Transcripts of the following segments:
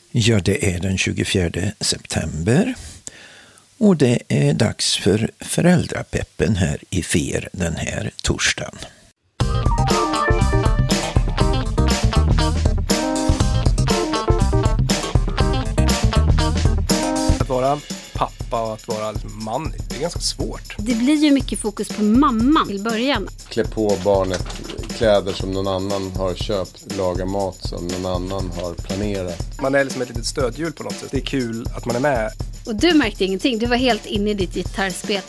Ja, det är den 24 september och det är dags för föräldrapeppen här i FER den här torsdagen. Att vara pappa och att vara man, det är ganska svårt. Det blir ju mycket fokus på mamman till början. Klä på barnet kläder som någon annan har köpt, laga mat som någon annan har planerat. Man är liksom ett litet stödhjul på något sätt. Det är kul att man är med. Och du märkte ingenting, du var helt inne i ditt gitarrspel.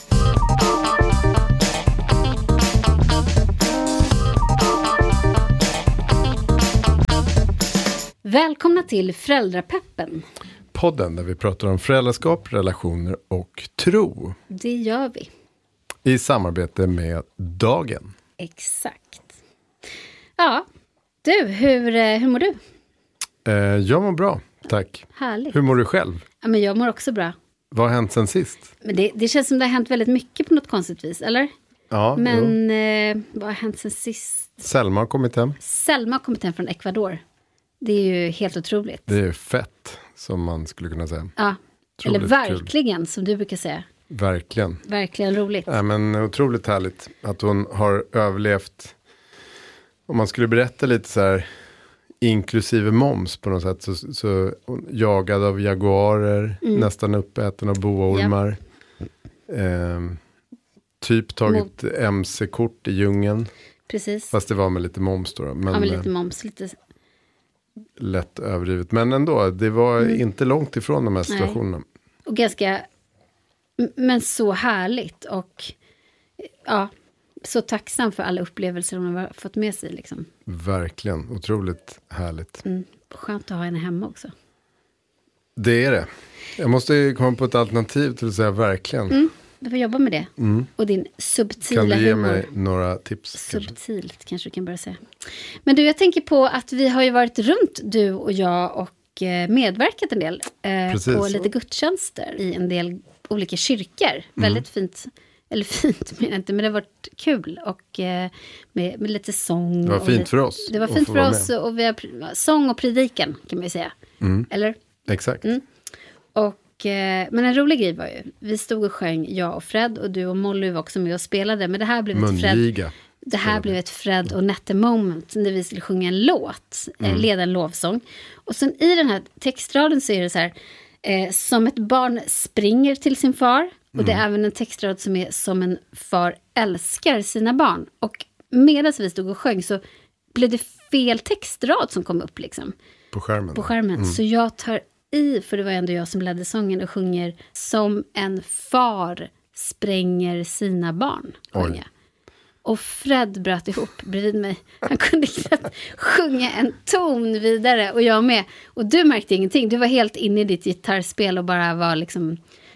Välkomna till Föräldrapeppen. Podden där vi pratar om föräldraskap, relationer och tro. Det gör vi. I samarbete med Dagen. Exakt. Ja, du, hur mår du? Jag mår bra, tack. Härligt. Hur mår du själv? Ja, men jag mår också bra. Vad har hänt sen sist? Men det känns som det har hänt väldigt mycket på något konstigt vis, eller? Ja, men vad har hänt sen sist? Selma har kommit hem. Selma har kommit hem från Ecuador. Det är ju helt otroligt. Det är fett, som man skulle kunna säga. Ja, otroligt eller verkligen, kul. Som du brukar säga. Verkligen. Verkligen roligt. Ja, men otroligt härligt att hon har överlevt. Om man skulle berätta lite så här, inklusive moms på något sätt, så jagad av jaguarer, nästan uppäten av boormar. Typ tagit MC-kort i djungeln. Precis. Fast det var med lite moms då. Men, ja, med lite moms, lite... lätt överdrivet. Men ändå, det var inte långt ifrån de här situationerna. Nej. Och ganska, men så härligt. Och ja, så tacksam för alla upplevelser hon har fått med sig. Liksom. Verkligen, otroligt härligt. Skönt att ha henne hemma också. Det är det. Jag måste komma på ett alternativ till att säga verkligen. Du får jobba med det. Och din subtila humor. Kan du ge mig några tips? Subtilt kanske du kan börja säga. Men du, jag tänker på att vi har ju varit runt, du och jag, och medverkat en del på lite gudstjänster i en del olika kyrkor. Väldigt fint, eller fint menar jag inte, men det har varit kul. Och med lite sång. Det var fint för oss. Det var fint för oss och vi har sång och predikan kan man ju säga. Eller? Exakt. Och men en rolig grej var ju, vi stod och sjöng, jag och Fred, och du och Molly var också med och spelade, men det här blev ett Fred och Nette moment när vi skulle sjunga en låt, leda en lovsång. Och sen i den här textraden så är det så här, som ett barn springer till sin far, och det är även en textrad som är som en far älskar sina barn. Och medan vi stod och sjöng så blev det fel textrad som kom upp liksom. På skärmen. Så jag tar för det var ändå jag som ledde sången och sjunger som en far spränger sina barn. Och Fred bröt ihop bredvid mig. Han kunde inte sjunga en ton vidare, och jag med. Och du märkte ingenting. Du var helt inne i ditt gitarrspel och bara var liksom...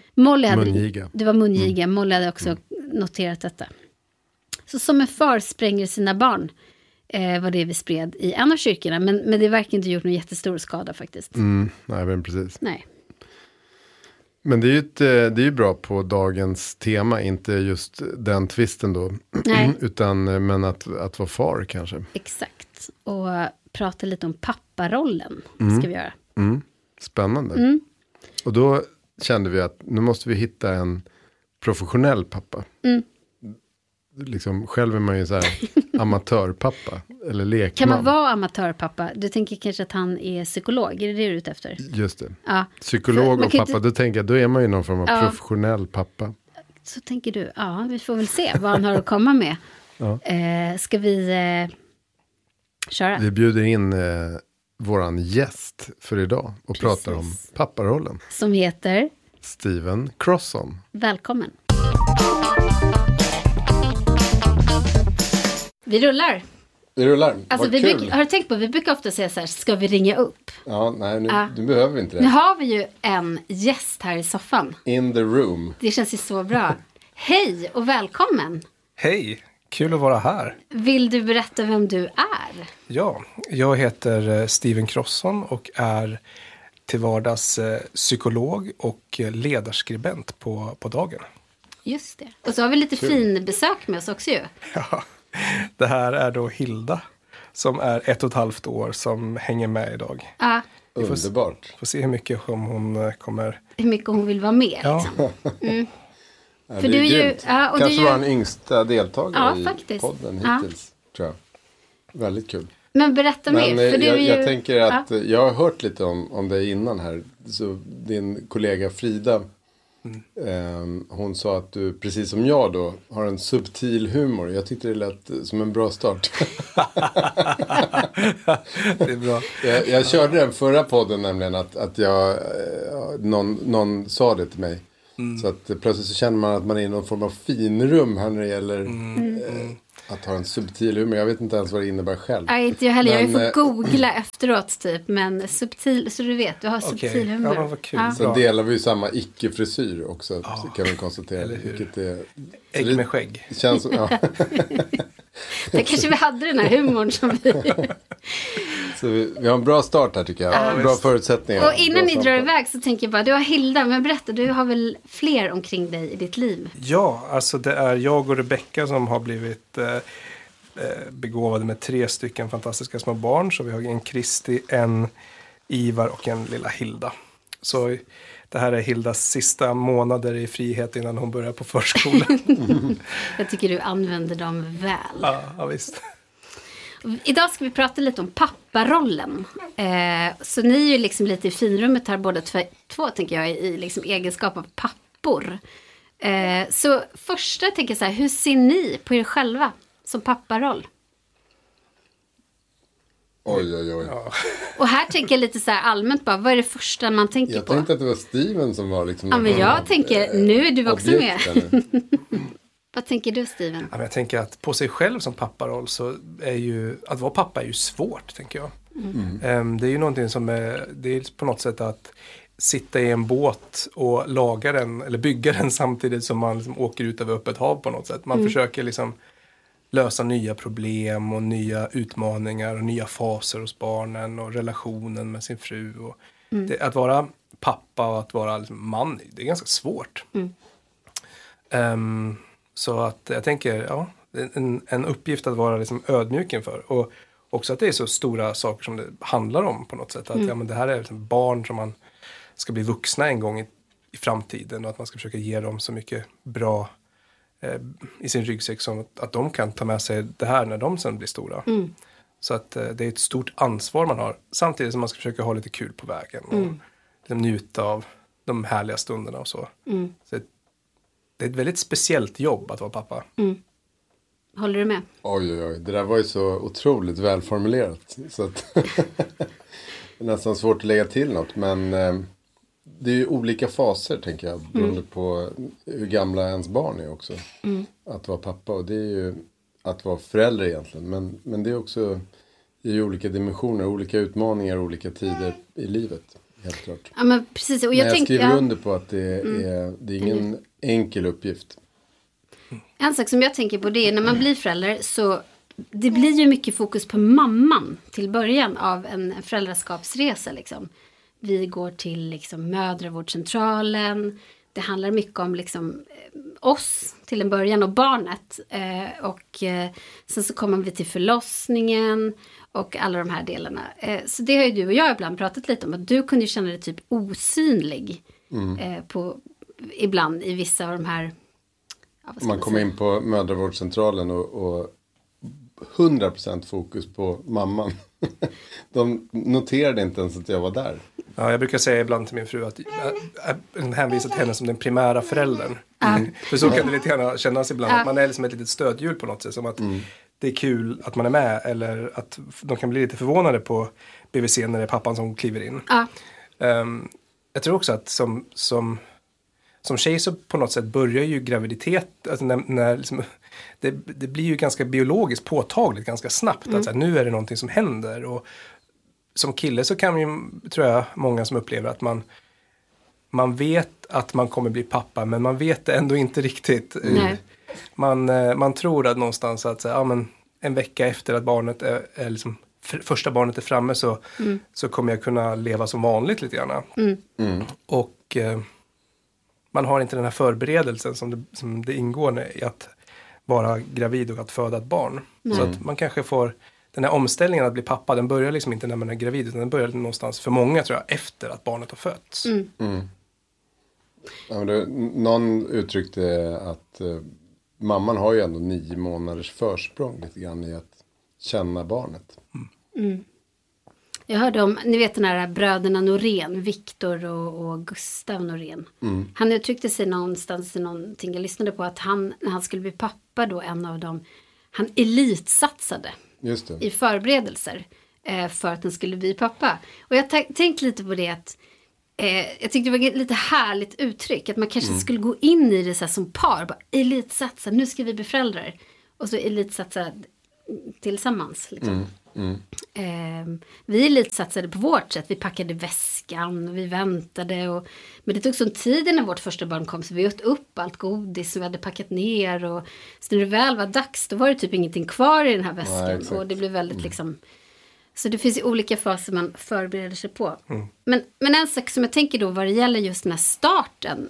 Du var mungiga. Molly hade också noterat detta. Så som en far spränger sina barn var det vi spred i en av kyrkorna. Men det verkar inte gjort någon jättestor skada faktiskt. Nej, men precis. Nej. Men det är ju bra på dagens tema, inte just den twisten då. Nej. Men att vara far kanske. Exakt. Och prata lite om papparollen ska vi göra. Spännande. Och då kände vi att nu måste vi hitta en professionell pappa. Liksom, själv är man ju så här amatörpappa eller lekman. Kan man vara amatörpappa? Du tänker kanske att han är psykolog, är det du är ute efter? Just det. Ja. Psykolog och pappa, då tänker jag, då är man ju någon form av professionell pappa. Så tänker du, ja, vi får väl se vad han har att komma med. Ska vi köra? Vi bjuder in våran gäst för idag och pratar om papparollen. Som heter? Steven Crosson. Välkommen. Vi rullar. Alltså, har du tänkt på, vi brukar ofta säga så här, ska vi ringa upp? Ja, nej, nu behöver vi inte det. Nu har vi ju en gäst här i soffan. In the room. Det känns ju så bra. Hej och välkommen. Hej, kul att vara här. Vill du berätta vem du är? Ja, jag heter Steven Crosson och är till vardags psykolog och ledarskribent på Dagen. Just det. Och så har vi lite fin besök med oss också ju. Ja, det här är då Hilda som är 1,5 år som hänger med idag. Ja, Underbart. Får se hur mycket som hon kommer... hur mycket hon vill vara med. Ja. Liksom. Ja, För det är du är ju- grymt. ja, och Kanske det är ju- var den yngsta deltagare Ja, i faktiskt. podden Ja. hittills, tror jag. Väldigt kul. Men berätta Men mer. För du är ju... jag tänker att jag har hört lite om det innan här. Så din kollega Frida, hon sa att du, precis som jag då, har en subtil humor. Jag tyckte det lät som en bra start. Det är bra. Jag körde den förra podden nämligen att någon sa det till mig. Så att plötsligt så känner man att man är i någon form av finrum här när det gäller att ha en subtil humor. Jag vet inte ens vad det innebär själv. Nej, inte jag heller. Jag har ju Men, fått googla efteråt typ. Men subtil, så du vet, du har subtil Okej. humor. Ja, men vad kul. Ja. Sen delar vi ju samma icke-frisyr också, kan vi konstatera. Eller hur? Vilket är, Ägg med skägg. det känns som, ja. Där kanske vi hade den här humorn som vi... Så vi har en bra start här tycker jag. Bra förutsättningar. Och innan Bra ni drar samtal. iväg så tänker jag bara, du har Hilda, men berätta, du har väl fler omkring dig i ditt liv? Ja, alltså det är jag och Rebecca som har blivit begåvade med 3 stycken fantastiska små barn. Så vi har en Kristi, en Ivar och en lilla Hilda. Så det här är Hildas sista månader i frihet innan hon börjar på förskolan. Jag tycker du använder dem väl. Ja, visst. Idag ska vi prata lite om papparollen. Så ni är ju liksom lite i finrummet här båda två, tänker jag, i liksom egenskap av pappor. Så första tänker jag så här, hur ser ni på er själva som papparoll? Oj. Och här tänker jag lite så här allmänt bara, vad är det första man tänker Jag på? tänkte att det var Steven som var liksom... Ja, men jag tänker, nu är du också med. objekt, eller? Vad tänker du, Steven? Ja, men jag tänker att på sig själv som papparoll så är ju, att vara pappa är ju svårt, tänker jag. Det är ju någonting som är, det är på något sätt att sitta i en båt och laga den, eller bygga den samtidigt som man liksom åker ut över öppet hav på något sätt. Man försöker liksom lösa nya problem och nya utmaningar och nya faser hos barnen och relationen med sin fru. Och att vara pappa och att vara liksom man, det är ganska svårt. Så att jag tänker, ja, en uppgift att vara liksom ödmjuk inför. Och också att det är så stora saker som det handlar om på något sätt. Att ja, men det här är liksom barn som man ska bli vuxna en gång i framtiden. Och att man ska försöka ge dem så mycket bra i sin ryggsäck som att de kan ta med sig det här när de sen blir stora. Så att det är ett stort ansvar man har. Samtidigt som man ska försöka ha lite kul på vägen. Och liksom njuta av de härliga stunderna och så. Så det är ett väldigt speciellt jobb att vara pappa. Håller du med? Oj. Det där var ju så otroligt välformulerat. Så att det är nästan svårt att lägga till något. Men det är ju olika faser, tänker jag. Beroende på hur gamla ens barn är också. Att vara pappa. Och det är ju att vara förälder egentligen. Men det är också i olika dimensioner. Olika utmaningar, olika tider i livet. Helt klart. Ja, men precis. Och Men jag tänkte, skriver under på att det är ingen enkel uppgift. En sak som jag tänker på, det är när man blir förälder så det blir ju mycket fokus på mamman till början av en föräldraskapsresa liksom. Vi går till liksom mödravårdscentralen. Det handlar mycket om liksom oss till en början och barnet. Sen så kommer vi till förlossningen och alla de här delarna. Så det har ju du och jag ibland pratat lite om. Att du kunde ju känna dig typ osynlig ibland i vissa av de här... Ja, Man kommer in på mödravårdscentralen och 100% fokus på mamman. De noterade inte ens att jag var där. Ja, jag brukar säga ibland till min fru att jag hänvisar till henne som den primära föräldern. För så kan det lite grann kännas ibland. Att man är liksom ett litet stödhjul på något sätt. Som att det är kul att man är med. Eller att de kan bli lite förvånade på BVC när det är pappan som kliver in. Jag tror också att som tjej så på något sätt börjar ju graviditet. Alltså när liksom, det blir ju ganska biologiskt påtagligt ganska snabbt. Att så här, nu är det någonting som händer. Och som kille så kan ju, tror jag, många som upplever att man vet att man kommer bli pappa, men man vet det ändå inte riktigt. Man tror att någonstans att så här, ja, men en vecka efter att barnet är liksom, första barnet är framme så kommer jag kunna leva som vanligt lite grann. Och man har inte den här förberedelsen som det ingår i att vara gravid och att föda ett barn. Så att man kanske får den här omställningen att bli pappa, den börjar liksom inte när man är gravid, utan den börjar någonstans för många, tror jag, efter att barnet har fötts. Ja, men någon uttryckte att mamman har ju ändå 9 månaders försprång lite grann i att känna barnet. Jag hörde om, ni vet den här bröderna Norén, Viktor och Gustav Norén. Han uttryckte sig någonstans i någonting, jag lyssnade på att han, när han skulle bli pappa då, en av dem, han elitsatsade i förberedelser för att han skulle bli pappa. Och jag tänkte lite på det att jag tyckte det var lite härligt uttryck, att man kanske skulle gå in i det så här som par, bara elitsatsa, nu ska vi bli föräldrar. Och så elitsatsa tillsammans liksom. Vi elitsatsade på vårt sätt. Vi packade väskan och vi väntade. Men det tog sån tid när vårt första barn kom, så vi åt upp allt godis som vi hade packat ner. Så när det väl var dags, då var det typ ingenting kvar i den här väskan. Nej, och det blev väldigt liksom... Så det finns ju olika faser man förbereder sig på. Men en sak som jag tänker då vad det gäller just den här starten.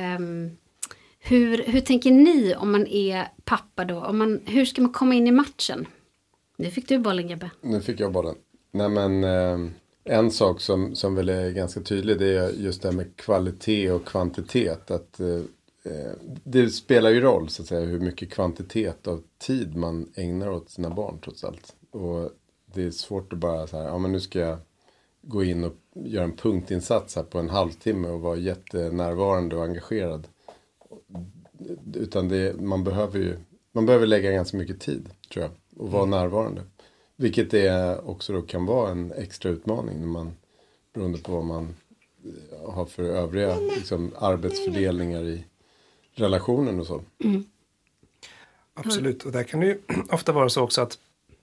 Hur tänker ni om man är pappa då? Hur ska man komma in i matchen? Nu fick du bollen, Gabbe. Nu fick jag bollen. Nej, men en sak som väl är ganska tydlig, det är just det här med kvalitet och kvantitet. Att det spelar ju roll så att säga hur mycket kvantitet av tid man ägnar åt sina barn trots allt. Och det är svårt att bara så här, ja men nu ska jag gå in och göra en punktinsats här på en halvtimme och vara jättenärvarande och engagerad. Utan man behöver lägga ganska mycket tid, tror jag, och vara närvarande. Vilket det också då kan vara en extra utmaning när man, beroende på vad man har för övriga liksom, arbetsfördelningar i relationen och så. Absolut, och där kan det ju ofta vara så också att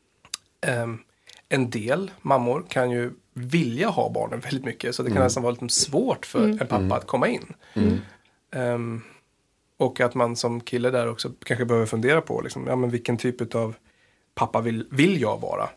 en del mammor kan ju vilja ha barnen väldigt mycket, så det kan nästan vara lite svårt för en pappa att komma in. Och att man som kille där också kanske behöver fundera på liksom, ja, men vilken typ av pappa vill jag vara?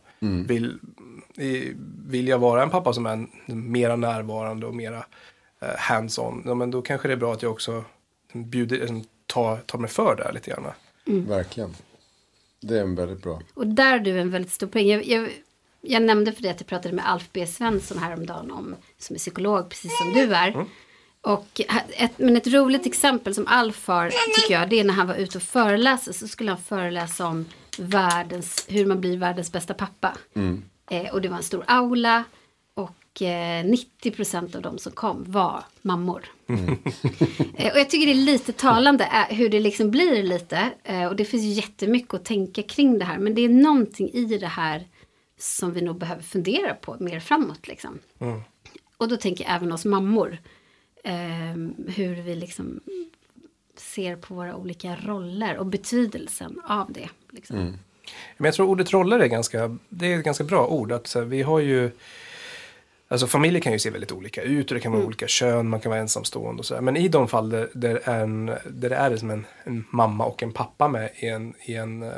Vill jag vara en pappa som är mera närvarande och mera hands-on? Ja, men då kanske det är bra att jag också tar mig för det lite grann. Verkligen. Det är en väldigt bra. Och där är du en väldigt stor poäng. Jag nämnde för dig att jag pratade med Alf B. Svensson häromdagen som är psykolog, precis som du är. Och ett roligt exempel som Alf har, tycker jag, det är när han var ute och föreläste, så skulle han föreläsa om hur man blir världens bästa pappa. Och det var en stor aula och 90% av de som kom var mammor. Och jag tycker det är lite talande hur det liksom blir lite. Och det finns ju jättemycket att tänka kring det här. Men det är någonting i det här som vi nog behöver fundera på mer framåt. Liksom. Och då tänker jag även oss mammor. Hur vi liksom ser på våra olika roller och betydelsen av det. Liksom. Men jag tror ordet roller är ett ganska bra ord. Att, så, vi har ju... Alltså familjer kan ju se väldigt olika ut och det kan vara olika kön, man kan vara ensamstående och sådär. Men i de fall där det är som en mamma och en pappa med i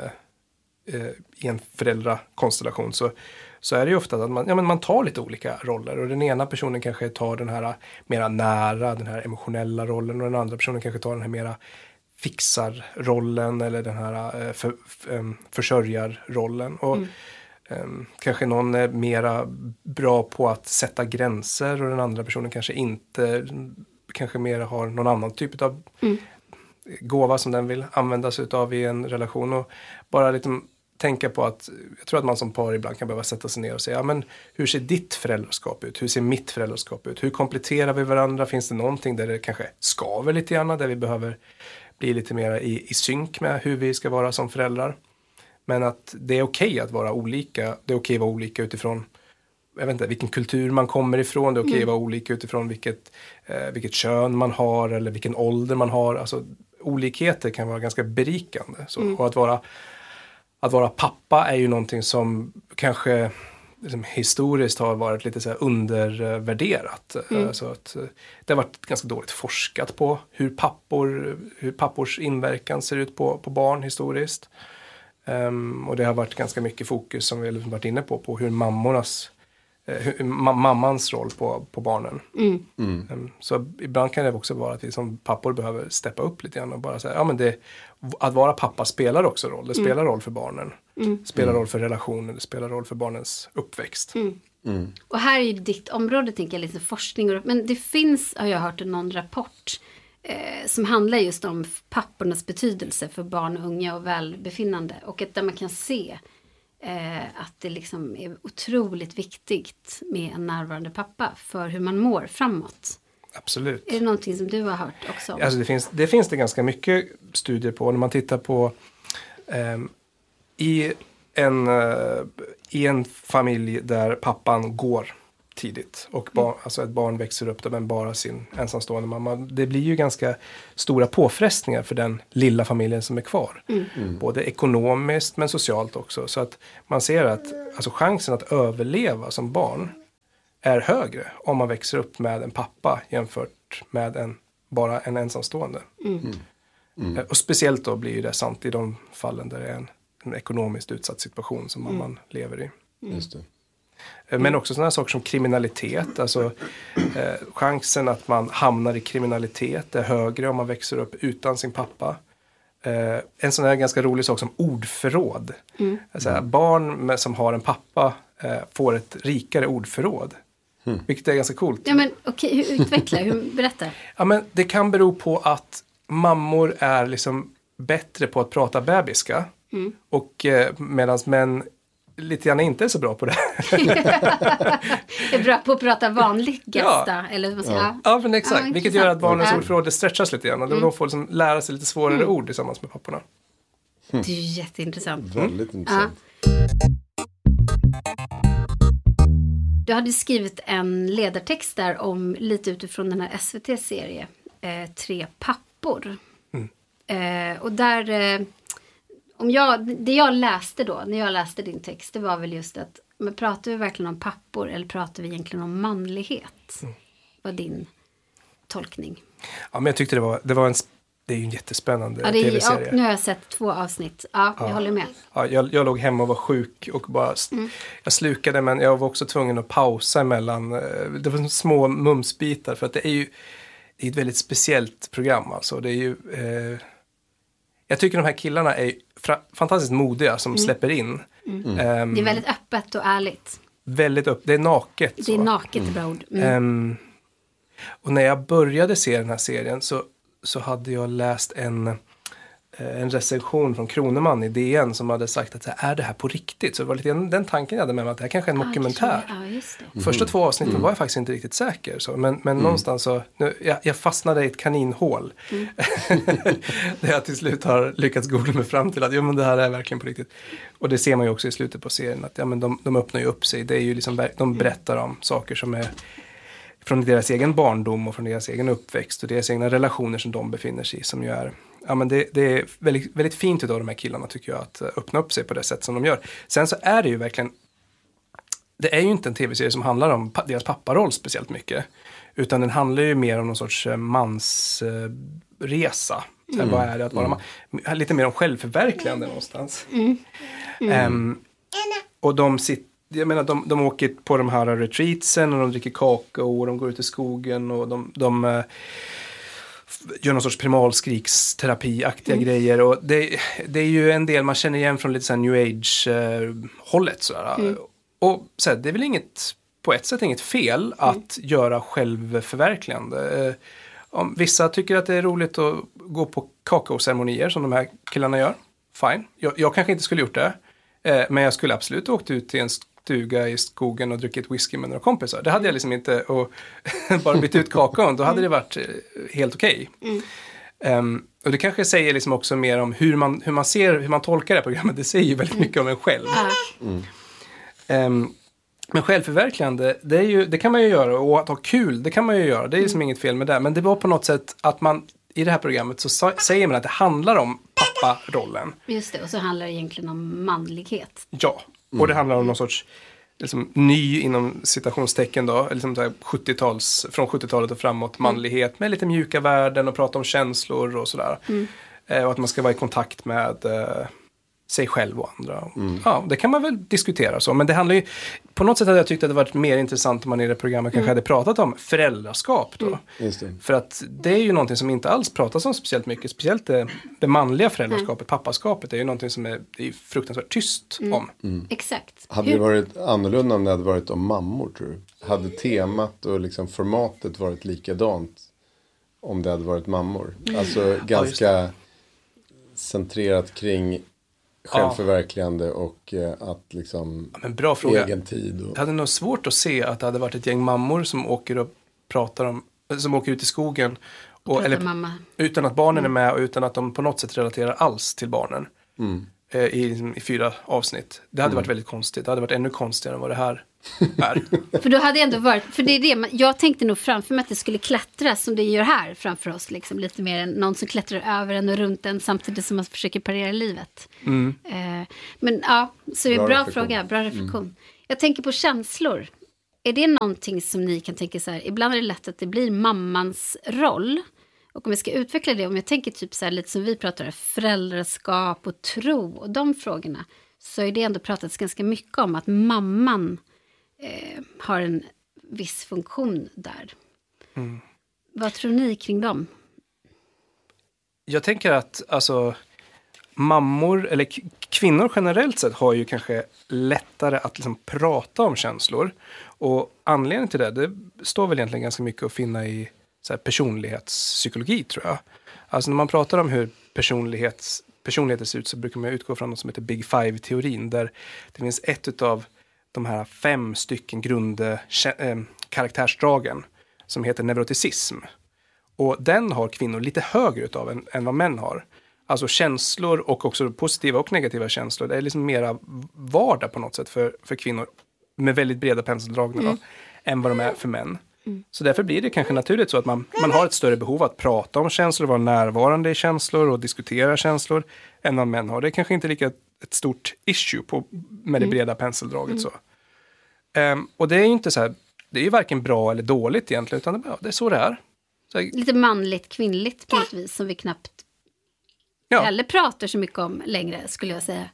en föräldrakonstellation så är det ju ofta att man tar lite olika roller. Och den ena personen kanske tar den här mera nära, den här emotionella rollen, och den andra personen kanske tar den här mera fixarrollen eller den här försörjarrollen. Och kanske någon är mera bra på att sätta gränser och den andra personen kanske mera har någon annan typ av gåva som den vill använda sig av i en relation. Och bara lite tänka på att jag tror att man som par ibland kan behöva sätta sig ner och säga, ja, men hur ser ditt föräldraskap ut? Hur ser mitt föräldraskap ut? Hur kompletterar vi varandra? Finns det någonting där det kanske skaver lite grann, där vi behöver bli lite mer i synk med hur vi ska vara som föräldrar? Men att det är okej att vara olika. Det är okej att vara olika utifrån, jag vet inte, vilken kultur man kommer ifrån. Det är okej att vara olika utifrån vilket kön man har eller vilken ålder man har. Alltså, olikheter kan vara ganska berikande. Så, och att vara pappa är ju någonting som kanske liksom, historiskt har varit lite så här undervärderat. Så att det har varit ganska dåligt forskat på hur pappors inverkan ser ut på barn historiskt. Och det har varit ganska mycket fokus som vi har varit inne på hur mammornas mammans roll på barnen. Så ibland kan det också vara att vi som pappor behöver steppa upp lite grann och bara säga, ja men att vara pappa spelar också roll. Det spelar roll för barnen. Det spelar roll för relationen, det spelar roll för barnens uppväxt. Och här är ju ditt område, tänker jag, lite forskning. Men det finns, har jag hört i någon rapport, som handlar just om pappornas betydelse för barn och unga och välbefinnande. Och att där man kan se att det liksom är otroligt viktigt med en närvarande pappa för hur man mår framåt. Absolut. Är det någonting som du har hört också? Alltså det finns det ganska mycket studier på. När man tittar på i en familj där pappan går tidigt och alltså ett barn växer upp där men bara sin ensamstående mamma. Det blir ju ganska stora påfrestningar för den lilla familjen som är kvar. Både ekonomiskt men socialt också. Så att man ser att alltså chansen att överleva som barn är högre om man växer upp med en pappa jämfört med bara en ensamstående. Och speciellt då blir ju det sant i de fallen där det är en ekonomiskt utsatt situation som mamman lever i. Just det. Men också sådana saker som kriminalitet. Alltså chansen att man hamnar i kriminalitet är högre om man växer upp utan sin pappa. En sån här ganska rolig sak som ordförråd. Alltså, barn som har en pappa får ett rikare ordförråd. Vilket är ganska coolt. Ja, men okej, berätta. Ja, men det kan bero på att mammor är liksom bättre på att prata bebiska. Och medan män lite grann inte är så bra på det. Är bra på att prata vanligaste. Eller vad säger ja, men exakt. Vilket gör att barnens ordförråd stretchas lite grann. Och de får liksom lära sig lite svårare ord tillsammans med papporna. Det är ju jätteintressant. Väldigt intressant. Du hade skrivit en ledartext där om lite utifrån den här SVT-serie 3 pappor. Och där det jag läste då, när jag läste din text, det var väl just att, men pratar vi verkligen om pappor eller pratar vi egentligen om manlighet? Var din tolkning. Ja, men jag tyckte det är ju en jättespännande tv-serie. Nu har jag sett 2 avsnitt. Ja, jag håller med. Ja, jag låg hemma och var sjuk och bara jag slukade, men jag var också tvungen att pausa emellan. Det var små mumsbitar för att det är ett väldigt speciellt program alltså. Det är ju jag tycker de här killarna är fantastiskt modiga som släpper in. Det är väldigt öppet och ärligt. Väldigt det är naket. Det är naket, bra ord. Och när jag började se den här serien så hade jag läst en recension från Kroneman i DN som hade sagt att är det här på riktigt? Så det var lite den tanken jag hade med mig att det här kanske är en dokumentär. Ja, just det. Första 2 avsnitten var jag faktiskt inte riktigt säker. Så, men någonstans så, jag fastnade i ett kaninhål. Där jag till slut har lyckats googla mig fram till att men det här är verkligen på riktigt. Och det ser man ju också i slutet på serien att men de öppnar ju upp sig. Det är ju liksom, de berättar om saker som är från deras egen barndom och från deras egen uppväxt och deras egna relationer som de befinner sig i, som ju är, men det är väldigt, väldigt fint utav de här killarna tycker jag att öppna upp sig på det sätt som de gör. Sen så är det ju verkligen, det är ju inte en tv-serie som handlar om deras papparoll speciellt mycket, utan den handlar ju mer om någon sorts mansresa. Vad är det att vara man? Lite mer om självförverkligande någonstans. Och jag menar, de åker på de här retreatsen och de dricker kakao och de går ut i skogen och de gör någon sorts primalskriksterapi-aktiga grejer. Och det är ju en del man känner igen från lite så här new age-hållet. Och så här, det är väl på ett sätt inget fel att göra självförverkligande. Om vissa tycker att det är roligt att gå på kakaoceremonier som de här killarna gör. Fine. Jag kanske inte skulle gjort det. Men jag skulle absolut åkt ut till en stuga i skogen och druckit whisky med några kompisar. Det hade jag liksom inte, och bara bytt ut kakaon, då hade det varit helt okej. Och det kanske säger liksom också mer om hur man tolkar det här programmet. Det säger ju väldigt mycket om en själv. Men självförverkligande, det kan man ju göra, och att ha kul, det kan man ju göra. Det är liksom inget fel med det. Men det var på något sätt att man i det här programmet så säger man att det handlar om papparollen. Just det, och så handlar det egentligen om manlighet. Ja, och det handlar om någon sorts liksom, ny inom citationstecken då, liksom 70-tals, från 70-talet och framåt, manlighet med lite mjuka värden och prata om känslor och sådär. Och att man ska vara i kontakt med sig själv och andra. Ja, det kan man väl diskutera så. Men det handlar ju, på något sätt hade jag tyckt att det varit mer intressant om man i det programmet kanske hade pratat om föräldraskap då. Just det. För att det är ju någonting som inte alls pratas om speciellt mycket. Speciellt det manliga föräldraskapet, pappaskapet, är ju någonting som är fruktansvärt tyst om. Exakt. Hade det varit annorlunda om det hade varit om mammor, tror du? Hade temat och liksom formatet varit likadant om det hade varit mammor? Alltså ganska centrerat kring självförverkligande och att liksom men bra fråga. egen tid. Och... Jag hade nog svårt att se att det hade varit ett gäng mammor som åker och pratar om, som åker ut i skogen och, utan att barnen är med och utan att de på något sätt relaterar alls till barnen i 4 avsnitt. Det hade varit väldigt konstigt. Det hade varit ännu konstigare än vad det här är. För då hade ändå varit, för det är det, jag tänkte nog framför mig att det skulle klättra som det gör här framför oss, liksom, lite mer än någon som klättrar över en och runt en samtidigt som man försöker parera livet. Men ja, så det är bra fråga, bra reflektion. Jag tänker på känslor. Är det någonting som ni kan tänka så här, ibland är det lätt att det blir mammans roll. Och om vi ska utveckla det, om jag tänker typ så här lite som vi pratar om, föräldraskap och tro och de frågorna, så är det ändå pratats ganska mycket om att mamman har en viss funktion där. Vad tror ni kring dem? Jag tänker att alltså, mammor eller kvinnor generellt sett har ju kanske lättare att liksom prata om känslor. Och anledningen till det står väl egentligen ganska mycket att finna i så här, personlighetspsykologi, tror jag. Alltså när man pratar om hur personligheter ser ut, så brukar man utgå från något som heter Big Five-teorin, där det finns ett av de här 5 stycken karaktärsdragen som heter neuroticism. Och den har kvinnor lite högre utav än vad män har. Alltså känslor, och också positiva och negativa känslor, det är liksom mera vardag på något sätt för kvinnor med väldigt breda penseldrag än vad de är för män. Så därför blir det kanske naturligt så att man har ett större behov att prata om känslor, vara närvarande i känslor och diskutera känslor än vad män har. Det är kanske inte lika ett stort issue med det breda penseldraget. Så. Och det är ju inte så här, det är ju varken bra eller dåligt egentligen, utan det är så det är. Så, lite manligt, kvinnligt på något vis, som vi knappt heller pratar så mycket om längre, skulle jag säga.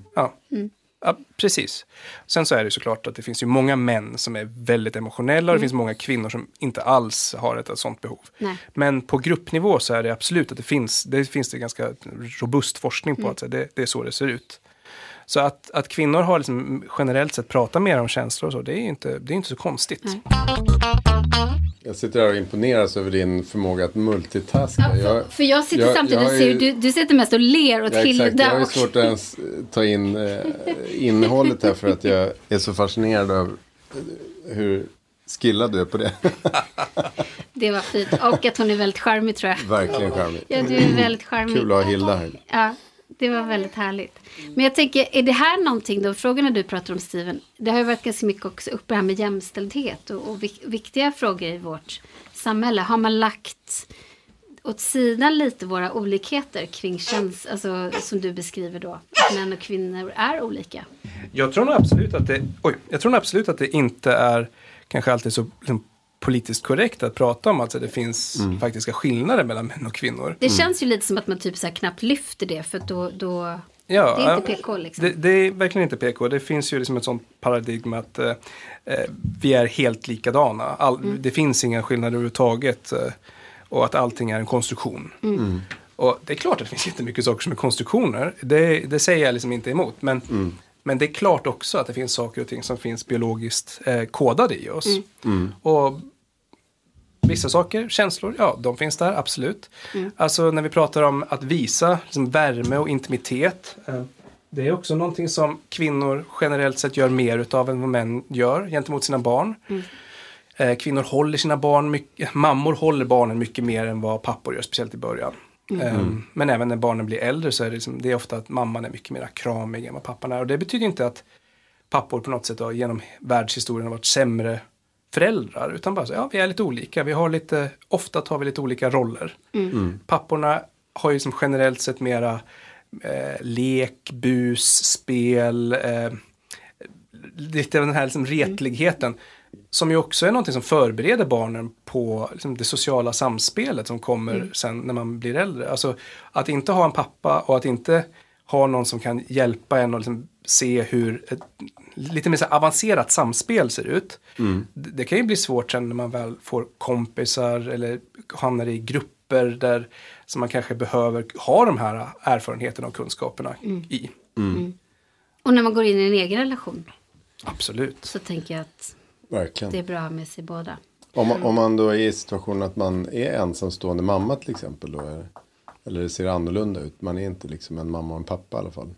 Ja, precis. Sen så är det såklart att det finns ju många män som är väldigt emotionella och det finns många kvinnor som inte alls har ett sånt behov. Nej. Men på gruppnivå så är det absolut att det finns det ganska robust forskning på att det är så det ser ut. Så att kvinnor har liksom generellt sett pratat mer om känslor och så, det är inte så konstigt. Nej. Jag sitter här och imponeras över din förmåga att multitaska. Ja, för jag sitter samtidigt och ser, du sitter mest och ler åt Hilda. Exakt, jag har ju svårt att ens ta in innehållet här för att jag är så fascinerad av hur skillad du är på det. Det var fint. Och att hon är väldigt charmig, tror jag. Verkligen charmig. Ja, du är väldigt charmig. Kul att ha Hilda här. Ja, det var väldigt härligt. Men jag tänker, är det här någonting då, frågorna du pratar om, Steven, det har ju varit ganska mycket också uppe här med jämställdhet och viktiga frågor i vårt samhälle. Har man lagt åt sidan lite våra olikheter kring alltså, som du beskriver då, att män och kvinnor är olika? Jag tror nog absolut att det inte är kanske alltid så liksom, politiskt korrekt att prata om att det finns faktiska skillnader mellan män och kvinnor. Det känns ju lite som att man typ så här knappt lyfter det, för då det är inte PK liksom. Det är verkligen inte PK. Det finns ju liksom ett sånt paradigma att vi är helt likadana. Det finns inga skillnader överhuvudtaget och att allting är en konstruktion. Och det är klart att det finns jättemycket saker som är konstruktioner. Det säger jag liksom inte emot. Men det är klart också att det finns saker och ting som finns biologiskt kodade i oss. Och vissa saker, känslor, ja, de finns där, absolut. Alltså när vi pratar om att visa liksom, värme och intimitet. Det är också någonting som kvinnor generellt sett gör mer utav än vad män gör gentemot sina barn. Kvinnor håller sina barn mycket, mammor håller barnen mycket mer än vad pappor gör, speciellt i början. Men även när barnen blir äldre så är det är ofta att mamman är mycket mer kramig än vad pappan är. Och det betyder inte att pappor på något sätt genom världshistorien har varit sämre föräldrar, utan bara så, ja, vi är lite olika. Ofta tar vi lite olika roller. Papporna har ju som generellt sett mera lek, bus, spel, lite av den här liksom retligheten, som ju också är någonting som förbereder barnen på liksom, det sociala samspelet som kommer sen när man blir äldre. Alltså att inte ha en pappa och att inte ha någon som kan hjälpa en och liksom se hur ett lite mer så avancerat samspel ser ut. Det kan ju bli svårt sen när man väl får kompisar eller hamnar i grupper där som man kanske behöver ha de här erfarenheterna och kunskaperna i. Och när man går in i en egen relation. Absolut. Så tänker jag att Verkligen. det är bra med sig båda. Om man då är i situationen att man är ensamstående mamma till exempel då, eller det ser annorlunda ut. Man är inte liksom en mamma och en pappa i alla fall.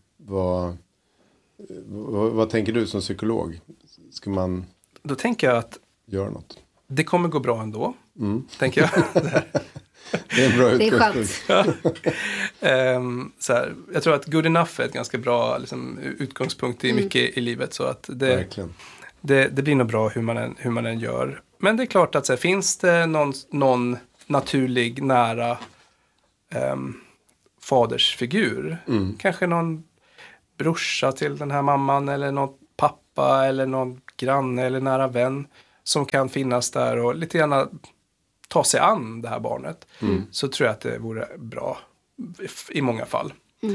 Vad tänker du som psykolog? Ska man Då tänker jag att göra något? det kommer gå bra ändå. Tänker jag. Det är en bra Det är utgångspunkt. skönt. Så här, jag tror att good enough är ett ganska bra liksom, utgångspunkt i mycket i livet. Så att Verkligen. det blir nog bra hur man än gör. Men det är klart att så här, finns det någon naturlig nära fadersfigur. Kanske någon brorsa till den här mamman eller någon pappa eller någon granne eller nära vän som kan finnas där och lite grann ta sig an det här barnet. Så tror jag att det vore bra i många fall.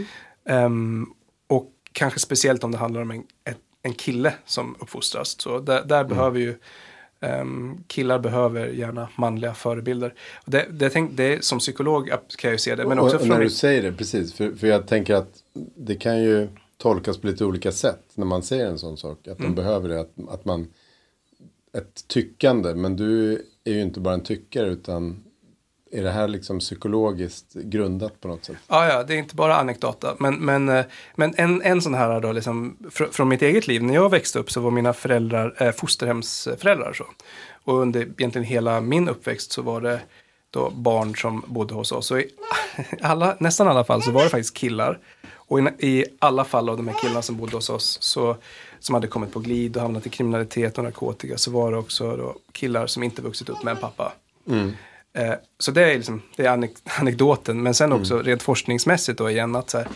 Och kanske speciellt om det handlar om en kille som uppfostras. Så där behöver ju killar behöver gärna manliga förebilder. Och det som psykolog kan jag ju se det. Men också och när du säger det, precis. För jag tänker att det kan ju tolkas på lite olika sätt när man säger en sån sak. Att de behöver det, att man ett tyckande. Men du är ju inte bara en tyckare utan är det här liksom psykologiskt grundat på något sätt? Ja, det är inte bara anekdota. Men en sån här då, liksom, från mitt eget liv. När jag växte upp så var mina föräldrar fosterhemsföräldrar. Så. Och under egentligen hela min uppväxt så var det då barn som bodde hos oss. Och i nästan alla fall så var det faktiskt killar. Och i alla fall av de här killarna som bodde hos oss som hade kommit på glid och hamnat i kriminalitet och narkotika så var det också då killar som inte vuxit upp med en pappa. Så det är liksom, det är anekdoten. Men sen också rent forskningsmässigt då igen att så här,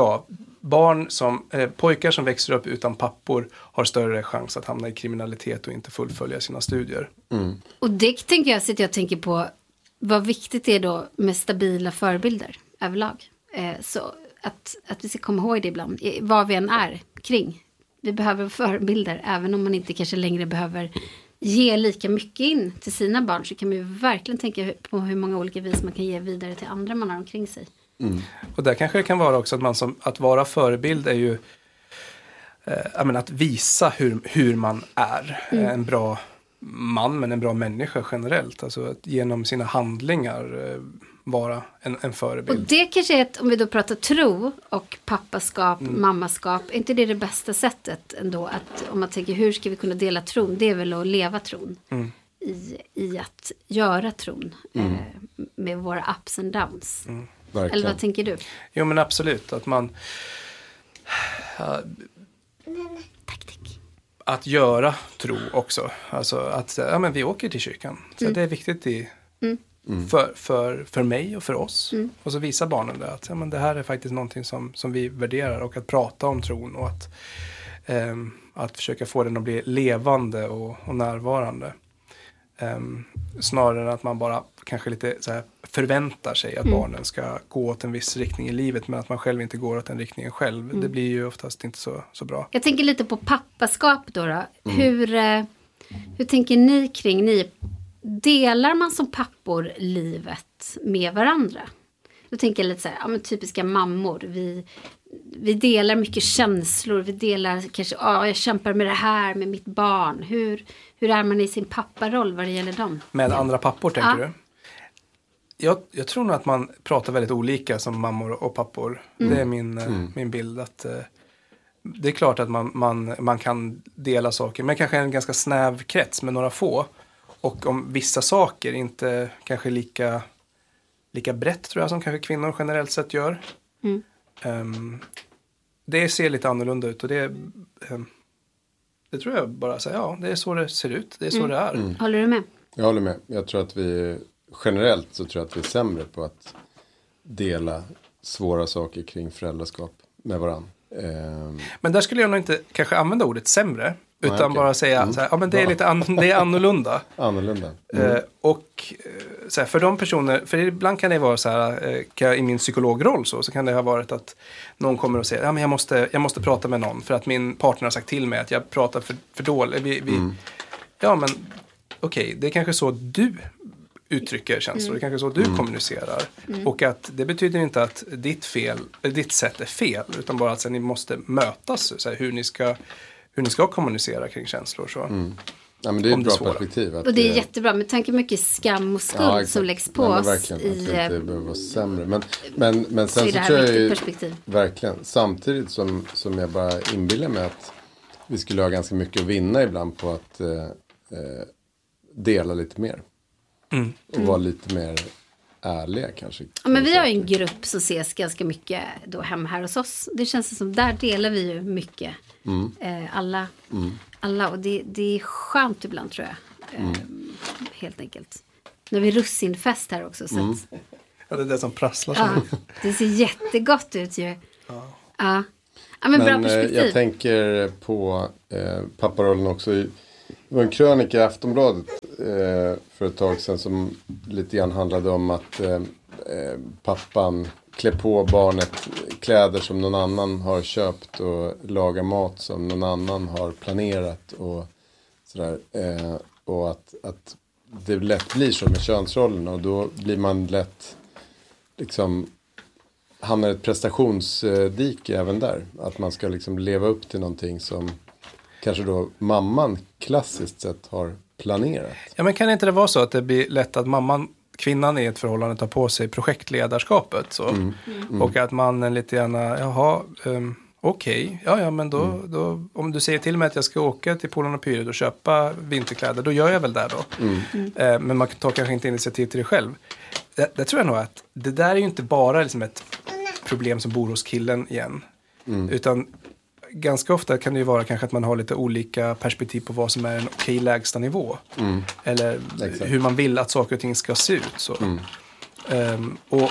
pojkar som växer upp utan pappor har större chans att hamna i kriminalitet och inte fullfölja sina studier. Och det tänker jag, sitter jag och tänker på vad viktigt det är då med stabila förebilder överlag. Så att vi ska komma ihåg det ibland, vad vi än är kring. Vi behöver förebilder, även om man inte kanske längre behöver ge lika mycket in till sina barn, så kan man ju verkligen tänka på hur många olika vis man kan ge vidare till andra man har omkring sig. Och där kanske det kan vara också att att vara förebild är ju att visa hur man är en bra man, men en bra människa generellt. Alltså att genom sina handlingar vara en förebild. Och det kanske är om vi då pratar tro och pappaskap, mammaskap, är inte det bästa sättet ändå? Att om man tänker hur ska vi kunna dela tron? Det är väl att leva tron. I att göra tron med våra ups and downs. Eller vad tänker du? Jo, men absolut. Att man att göra tro också. Alltså att men vi åker till kyrkan. Så det är viktigt för mig och för oss. Och så visar barnen det att men det här är faktiskt någonting som vi värderar. Och att prata om tron och att försöka få den att bli levande och närvarande. Snarare än att man bara kanske lite så här förväntar sig att barnen ska gå åt en viss riktning i livet, men att man själv inte går åt den riktningen själv. Det blir ju oftast inte så bra. Jag tänker lite på pappaskap då. Hur tänker ni kring delar man som pappor livet med varandra? Då tänker jag lite så här, typiska mammor. Vi delar mycket känslor. Vi delar kanske, jag kämpar med det här med mitt barn. Hur är man i sin papparoll vad det gäller dem? Med andra pappor tänker du? Jag tror nog att man pratar väldigt olika som mammor och pappor. Det är min bild. Att det är klart att man kan dela saker, men kanske en ganska snäv krets med några få. Och om vissa saker inte kanske lika brett tror jag som kanske kvinnor generellt sett gör. Det ser lite annorlunda ut och det tror jag bara säger, det är så det ser ut. Det är så det är. Håller du med? Jag håller med. Jag tror att generellt så tror jag att vi är sämre på att dela svåra saker kring föräldraskap med varandra Men där skulle jag nog inte kanske använda ordet sämre. Utan bara säga så här, ja men det är lite det är annorlunda. Annorlunda. Och så här, för de personer, för ibland kan det vara så här, i min psykologroll så kan det ha varit att någon kommer och säger, ja men jag måste prata med någon för att min partner har sagt till mig att jag pratar för dåligt. Ja men okej, det är kanske så du uttrycker känslor, det är kanske så du kommunicerar. Och att det betyder inte att ditt sätt är fel, utan bara att så, ni måste mötas, så här, hur ni ska kommunicera kring känslor. Så. Ja, men det är ett bra perspektiv. Och det är jättebra, med tanke mycket skam och skuld som läggs på oss. Verkligen, att det inte behöver vara sämre. Men sen så tror jag perspektiv. Verkligen, samtidigt som jag bara inbillar mig att vi skulle ha ganska mycket att vinna ibland på att dela lite mer. Och vara lite mer ärliga kanske. Ja, men vi har ju en grupp som ses ganska mycket då hemma här hos oss. Det känns som där delar vi ju mycket. Alla. Och det är skönt ibland tror jag. Helt enkelt. Nu har vi russinfest här också. Så att, ja, det är det som prasslar så mycket. Det ser jättegott ut ju. Ja, men bra perspektiv. Jag tänker på papparollen också. Det var en krönika i Aftonbladet för ett tag sedan som lite grann handlade om att pappan klär på barnet kläder som någon annan har köpt och lagar mat som någon annan har planerat och sådär. Och att det lätt blir så med könsrollen, och då blir man lätt liksom hamnar ett prestationsdike även där. Att man ska liksom leva upp till någonting som kanske då mamman klassiskt sett har planerat. Ja, men kan inte det vara så att det blir lätt att kvinnan i ett förhållande tar på sig projektledarskapet så? Och att mannen lite gärna, okej, men då om du säger till mig att jag ska åka till Polen och Pyret och köpa vinterkläder, då gör jag väl det då. Men man tar kanske inte initiativ till det själv. Det tror jag nog att det där är ju inte bara liksom ett problem som bor hos killen igen. Utan ganska ofta kan det ju vara kanske att man har lite olika perspektiv på vad som är en okej lägsta nivå. Eller hur man vill att saker och ting ska se ut. Så. Och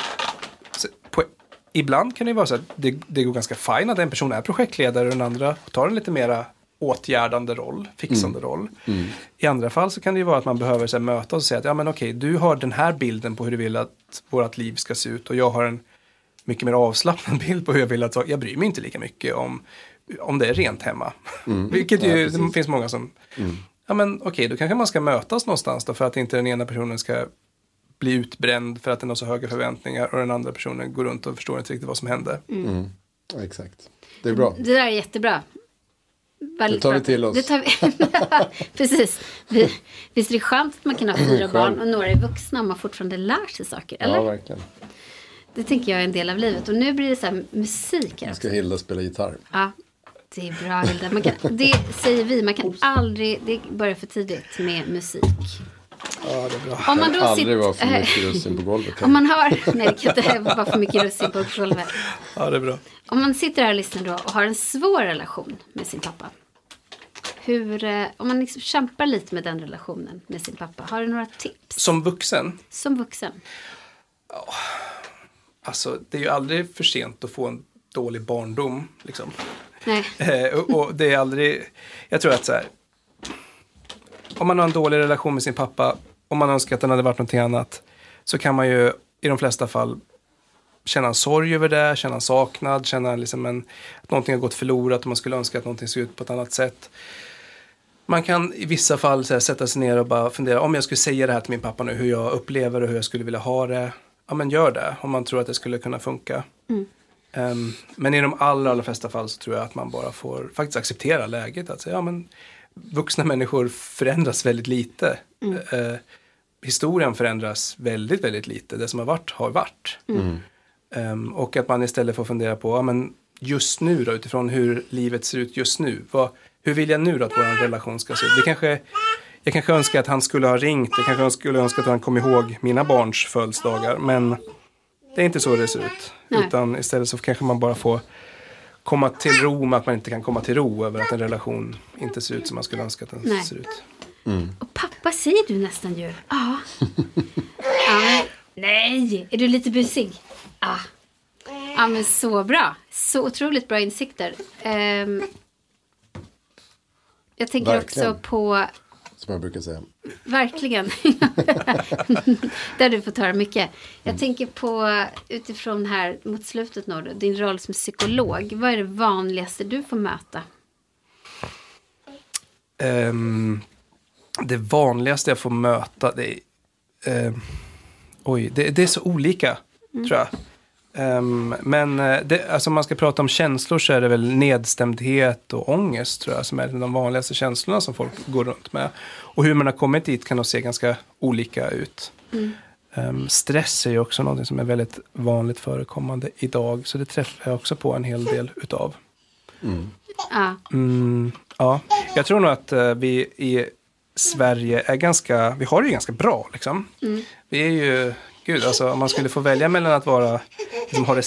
ibland kan det ju vara så att det går ganska fint att en person är projektledare och den andra tar en lite mera åtgärdande roll, fixande roll. I andra fall så kan det ju vara att man behöver så här, mötas och säga att ja men okej, du har den här bilden på hur du vill att vårt liv ska se ut och jag har en mycket mer avslappnad bild på hur jag vill att jag bryr mig inte lika mycket om det är rent hemma. Vilket ju, det finns många som ja men okej, då kanske man ska mötas någonstans då, för att inte den ena personen ska bli utbränd för att den har så höga förväntningar och den andra personen går runt och förstår inte riktigt vad som hände. Ja, exakt. Det är bra. Det där är jättebra. Det tar vi till oss. Det tar vi. Precis. Visst är det skönt att man kan ha 4 barn och några är vuxna och man fortfarande lär sig saker, eller? Ja, verkligen. Det tänker jag är en del av livet. Och nu blir det så här musik här. Nu ska Hilda spela gitarr. Ja, det är bra Hilda. Det säger vi, man kan aldrig, det börjar för tidigt med musik. Ja, det är bra. Om man då aldrig vara för mycket russin på golvet. Om man har, nej det kan inte vara för mycket russin på golvet. Ja, det är bra. Om man sitter här och lyssnar då och har en svår relation med sin pappa. Om man liksom kämpar lite med den relationen med sin pappa, har du några tips? Som vuxen? Som vuxen. Ja. Alltså, det är ju aldrig för sent att få en dålig barndom, liksom. Nej. Och det är aldrig, jag tror att så här, om man har en dålig relation med sin pappa, om man önskar att den hade varit någonting annat, så kan man ju i de flesta fall känna en sorg över det, känna en saknad, känna liksom att någonting har gått förlorat och man skulle önska att någonting ser ut på ett annat sätt. Man kan i vissa fall så här, sätta sig ner och bara fundera, om jag skulle säga det här till min pappa nu, hur jag upplever och hur jag skulle vilja ha det. Ja, men gör det om man tror att det skulle kunna funka. Men i de allra flesta fall så tror jag att man bara får faktiskt acceptera läget. Att säga, ja men vuxna människor förändras väldigt lite. Historien förändras väldigt, väldigt lite. Det som har varit har varit. Och att man istället får fundera på, ja men just nu då, utifrån hur livet ser ut just nu. Hur vill jag nu då att vår relation ska se ut? Jag kanske önskar att han skulle ha ringt. Jag kanske skulle önska att han kom ihåg mina barns födelsedagar. Men det är inte så det ser ut. Nej. Utan istället så kanske man bara får komma till ro med att man inte kan komma till ro över att en relation inte ser ut som man skulle önska att den ser ut. Och pappa säger du nästan ju. Ja. Nej, är du lite busig? Ja. Ja, men så bra. Så otroligt bra insikter. Jag tänker Verkligen. också på... Som jag brukar säga. Verkligen. Där du får ta mycket. Jag tänker på, utifrån här mot slutet nu, din roll som psykolog. Vad är det vanligaste du får möta? Det vanligaste jag får möta, det är... det är så olika, tror jag. Men alltså om man ska prata om känslor så är det väl nedstämdhet och ångest, tror jag, som är de vanligaste känslorna som folk går runt med. Och hur man har kommit dit kan nog se ganska olika ut. Stress är ju också något som är väldigt vanligt förekommande idag, så det träffar jag också på en hel del utav. Ja, jag tror nog att vi i Sverige är vi har det ju ganska bra liksom. Vi är ju, gud, alltså om man skulle få välja mellan att vara liksom, ha det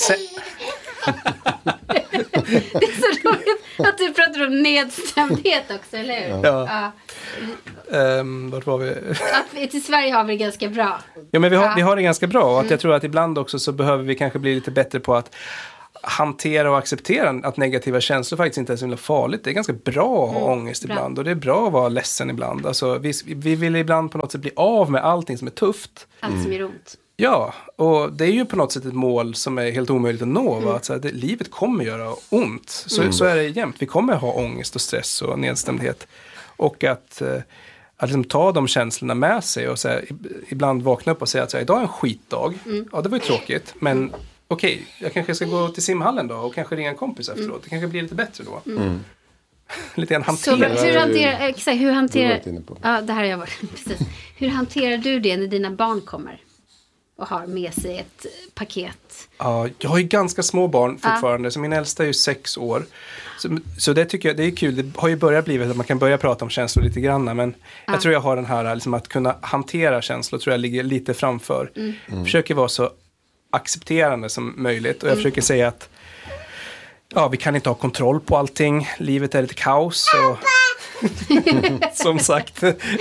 Det är så roligt att du pratar om nedstämdhet också, eller hur? Ja. Vart var vi? Att i Sverige har vi det ganska bra. Ja, men vi har det ganska bra. Och att jag tror att ibland också så behöver vi kanske bli lite bättre på att hantera och acceptera att negativa känslor faktiskt inte är så himla farligt. Det är ganska bra att ha ångest ibland. Och det är bra att vara ledsen ibland. Alltså, vi vill ibland på något sätt bli av med allting som är tufft. Allt som gör ont. Ja, och det är ju på något sätt ett mål som är helt omöjligt att nå. Va? Att så här, livet kommer göra ont. Så är det jämt. Vi kommer ha ångest och stress och nedstämdhet. Och att liksom ta de känslorna med sig och så här, ibland vakna upp och säga att så här, idag är en skitdag. Ja, det var ju tråkigt. Men okej, jag kanske ska gå till simhallen då och kanske ringa en kompis efteråt. Det kanske blir lite bättre då. Lite grann hantera. Så hur hanterar ja, det här har jag varit precis. Hur hanterar du det när dina barn kommer och har med sig ett paket? Ja, jag har ju ganska små barn fortfarande. Så min äldsta är ju 6 år. Så det tycker jag, det är kul. Det har ju börjat bli att man kan börja prata om känslor lite grann. Men jag tror jag har den här, liksom, att kunna hantera känslor tror jag ligger lite framför. Försöker vara så accepterande som möjligt. Och jag försöker säga att vi kan inte ha kontroll på allting. Livet är lite kaos. Och som sagt.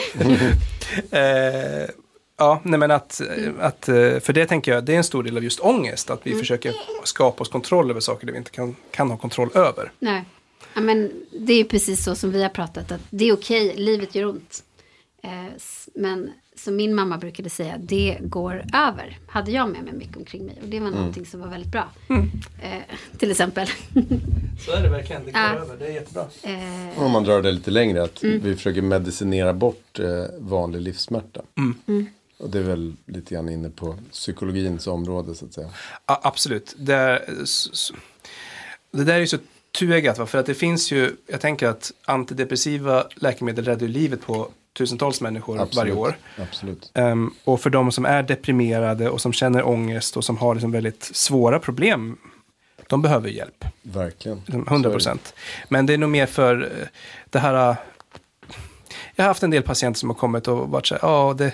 Nej, men att för det tänker jag, det är en stor del av just ångest. Att vi försöker skapa oss kontroll över saker där vi inte kan ha kontroll över. Nej, ja, men det är ju precis så som vi har pratat. Att det är okej, livet gör ont. Men som min mamma brukade säga, det går över. Hade jag med mig mycket omkring mig. Och det var någonting som var väldigt bra. Till exempel. Så är det verkligen, det går över, det är jättebra. Om man drar det lite längre, att vi försöker medicinera bort vanlig livssmärta. Och det är väl lite grann inne på psykologins område så att säga. Ja, absolut. Det där är ju så tuegat, för att det finns ju, jag tänker att antidepressiva läkemedel räddar livet på tusentals människor varje år. Absolut. Och för de som är deprimerade och som känner ångest och som har liksom väldigt svåra problem, de behöver hjälp. Verkligen. 100%. Men det är nog mer för det här. Jag har haft en del patienter som har kommit och varit så här,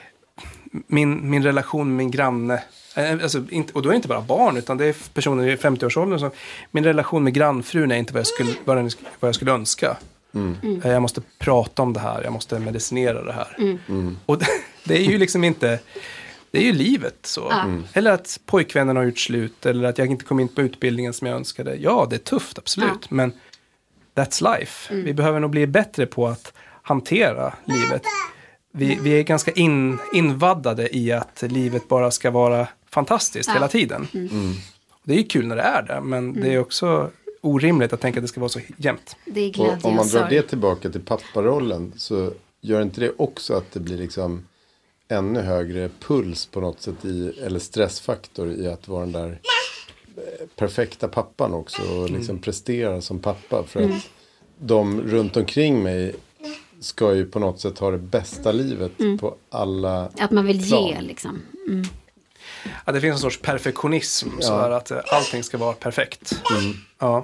min relation med min granne, alltså och då är det inte bara barn utan det är personer i 50-årsåldern som, min relation med grannfrun är inte vad jag skulle önska. Jag måste prata om det här, jag måste medicinera det här. Och det är ju liksom inte, det är ju livet så. Eller att pojkvännen har gjort slut, eller att jag inte kom in på utbildningen som jag önskade. Ja, det är tufft, absolut, men that's life. Vi behöver nog bli bättre på att hantera livet. Vi är ganska invaddade i att livet bara ska vara fantastiskt hela tiden. Det är ju kul när det är det, men det är också orimligt att tänka att det ska vara så jämnt. Det är glädje och om man drar det tillbaka till papparollen, så gör inte det också att det blir liksom ännu högre puls på något sätt eller stressfaktor i att vara den där perfekta pappan också och liksom prestera som pappa, för att de runt omkring mig ska ju på något sätt ha det bästa livet på alla att man vill plan. ge liksom. Ja, det finns en sorts perfektionism så här, att allting ska vara perfekt. Ja,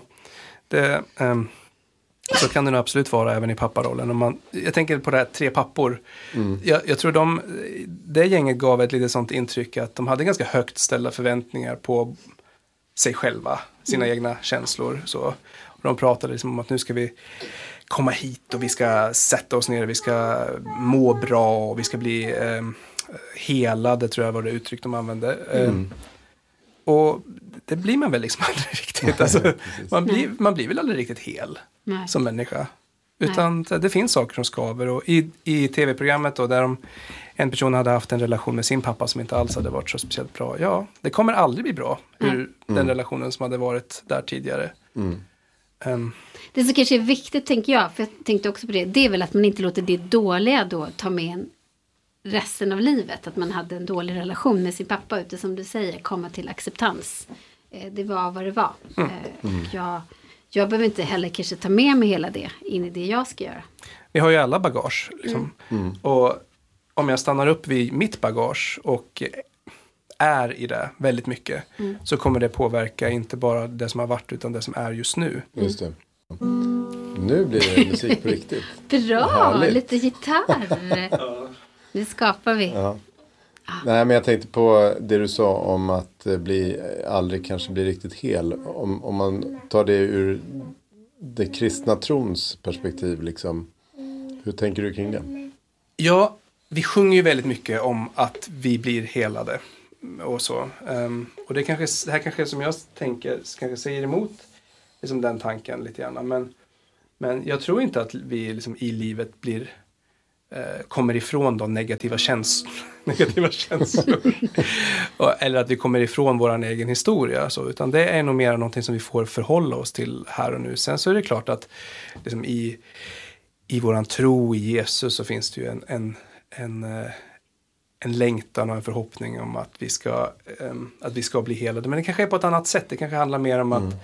så kan det nog absolut vara även i papparollen. Jag tänker på det här 3 pappor. Jag tror det gänget gav ett lite sånt intryck att de hade ganska högt ställda förväntningar på sig själva, sina egna känslor. Så. Och de pratade liksom om att nu ska vi komma hit och vi ska sätta oss ner, vi ska må bra och vi ska bli helade, tror jag var det uttryck de använde. Och det blir man väl liksom aldrig riktigt. Alltså, man blir väl aldrig riktigt hel som människa. Utan det finns saker som skaver. Och i tv-programmet då, där en person hade haft en relation med sin pappa som inte alls hade varit så speciellt bra. Ja, det kommer aldrig bli bra ur den relationen som hade varit där tidigare. Det som kanske är viktigt, tänker jag, för jag tänkte också på det är väl att man inte låter det dåliga då ta med en resten av livet. Att man hade en dålig relation med sin pappa, utan som du säger, komma till acceptans. Det var vad det var. Jag behöver inte heller kanske ta med mig hela det in i det jag ska göra. Vi har ju alla bagage. Liksom. Och om jag stannar upp vid mitt bagage och är i det väldigt mycket, så kommer det påverka inte bara det som har varit utan det som är just nu. Just det. Nu blir det musik på riktigt. Bra, lite gitarr. Det skapar vi. Ja. Nej, men jag tänkte på det du sa om att aldrig kanske bli riktigt hel. Om man tar det ur det kristna trons perspektiv, liksom. Hur tänker du kring det? Ja, vi sjunger ju väldigt mycket om att vi blir helade och så. Och det här kanske som jag tänker kanske säger emot liksom den tanken lite grann. Men jag tror inte att vi liksom i livet kommer ifrån de negativa känslor. Eller att vi kommer ifrån vår egen historia. Så, utan det är nog mer någonting som vi får förhålla oss till här och nu. Sen så är det klart att liksom i våran tro i Jesus så finns det ju en längtan och en förhoppning om att vi ska bli helade. Men det kanske är på ett annat sätt. Det kanske handlar mer om att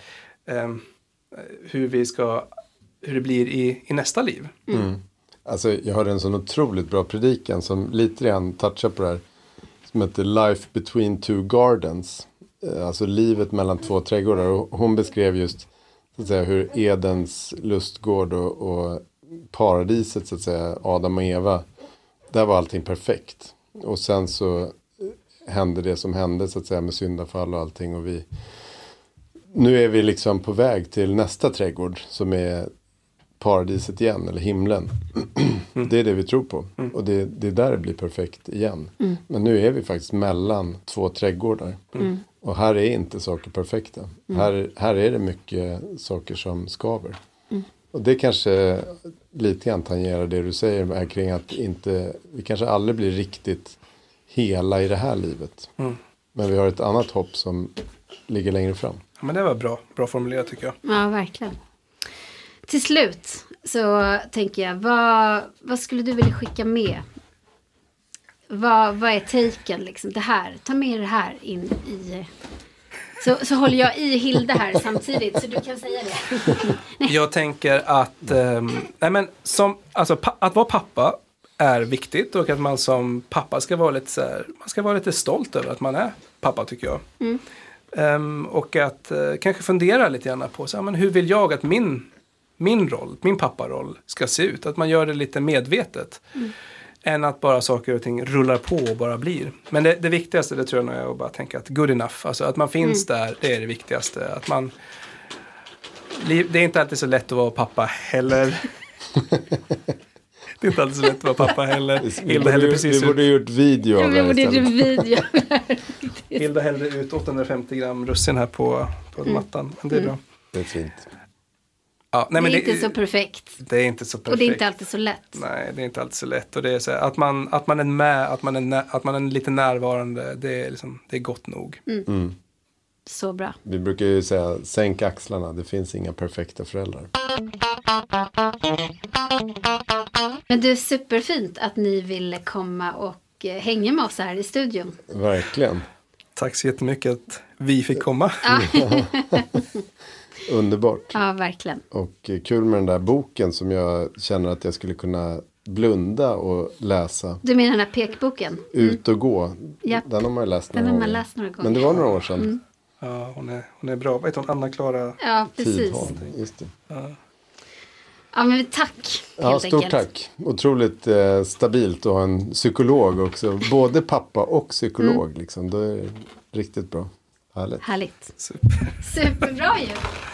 hur det blir i nästa liv. Alltså, jag hörde en sån otroligt bra predikan som lite grann touchar på det här. Som heter Life Between Two Gardens. Alltså livet mellan två trädgårdar. Och hon beskrev just så att säga, hur Edens lustgård och paradiset, så att säga, Adam och Eva. Där var allting perfekt. Och sen så hände det som hände, så att säga, med syndafall och allting. Och nu är vi liksom på väg till nästa trädgård som är paradiset igen, eller himlen. Det är det vi tror på. Och det är där det blir perfekt igen. Men nu är vi faktiskt mellan två trädgårdar. Och här är inte saker perfekta. Här är det mycket saker som skaver. Och det kanske lite grann tangerar det du säger med kring att vi kanske aldrig blir riktigt hela i det här livet. Men vi har ett annat hopp som ligger längre fram. Ja, men det var bra formulerat, tycker jag. Ja, verkligen. Till slut så tänker jag, vad skulle du vilja skicka med? Vad är taken liksom? Det här, ta med det här in i... Så håller jag i Hilda här samtidigt, så du kan säga det. Jag tänker att att vara pappa är viktigt, och att man som pappa ska vara lite stolt över att man är pappa, tycker jag. Och att kanske fundera lite grann på hur vill jag att min papparoll ska se ut. Att man gör det lite medvetet. Än att bara saker och ting rullar på och bara blir. Men det viktigaste, det tror jag nog är att bara tänka att good enough. Alltså att man finns där, det är det viktigaste. Att det är inte alltid så lätt att vara pappa heller. Det är inte alltid så lätt att vara pappa heller. Vi borde gjort video av det istället. Hilda hällde ut 850 gram russin här på mattan. Men det är bra. Det är fint. Ja, det är inte så perfekt. Det är inte så perfekt. Och det är inte alltid så lätt. Nej, det är inte alltid så lätt. Och det är så här, att man är med, att man är lite närvarande, det är gott nog. Så bra. Vi brukar ju säga, sänk axlarna, det finns inga perfekta föräldrar. Men det är superfint att ni ville komma och hänga med oss här i studion. Verkligen. Tack så jättemycket att vi fick komma. Underbart. Ja, verkligen. Och kul med den där boken som jag känner att jag skulle kunna blunda och läsa. Du menar den här pekboken? Ut och gå. Japp. Den har man ju läst några gånger. Men det var några år sedan. Ja, hon är bra. Vad heter hon? Anna-Klara? Ja, precis. Tidholm, just det. Ja, men tack. Ja, stort tack. Otroligt stabilt att ha en psykolog också. Både pappa och psykolog. Liksom. Det är riktigt bra. Härligt. Superbra ju.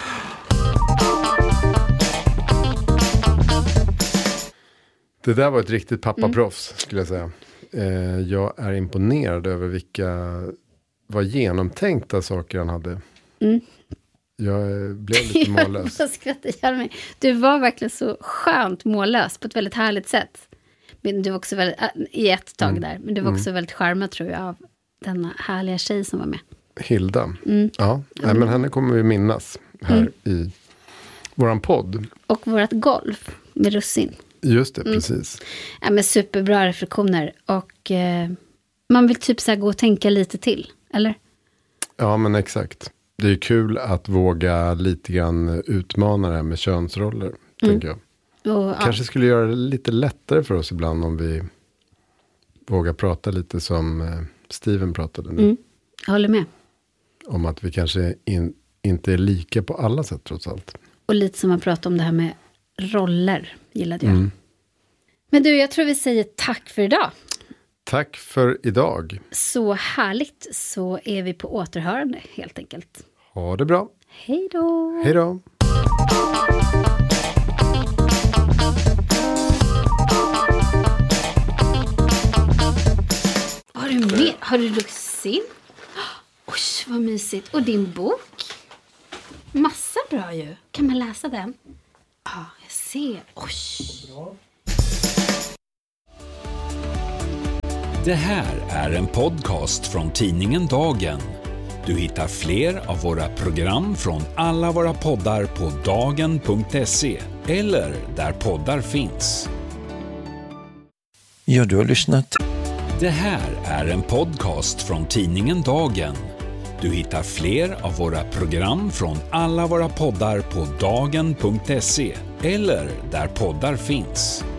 Det där var ett riktigt pappaproffs, skulle jag säga. Jag är imponerad över vad genomtänkta saker han hade. Jag blev lite mållös. Jag skrattar mig. Du var verkligen så skönt mållös på ett väldigt härligt sätt. Men du var också väldigt, i ett tag där. Men du var också väldigt charmad, tror jag, av denna härliga tjej som var med. Hilda. Ja, nej, men henne kommer vi minnas här i våran podd. Och vårat golf med russin. Just det, precis. Ja, men superbra reflektioner. Och man vill typ så här gå och tänka lite till, eller? Ja, men exakt. Det är kul att våga lite grann utmana det här med könsroller, tänker jag. Och, kanske skulle göra det lite lättare för oss ibland om vi vågar prata lite som Steven pratade nu. Jag håller med. Om att vi kanske inte är lika på alla sätt trots allt. Och lite som man pratar om det här med roller, gillade jag. Men du, jag tror vi säger tack för idag. Tack för idag. Så härligt, så är vi på återhörande helt enkelt. Ha det bra. Hej då. Hej då. Har du mer? Har du russin? Oj, vad mysigt. Och din bok? Massa bra ju. Kan man läsa den? Ja, jag ser. Oj. Det här är en podcast från tidningen Dagen. Du hittar fler av våra program från alla våra poddar på dagen.se eller där poddar finns. Ja, du har lyssnat. Det här är en podcast från tidningen Dagen. Du hittar fler av våra program från alla våra poddar på dagen.se eller där poddar finns.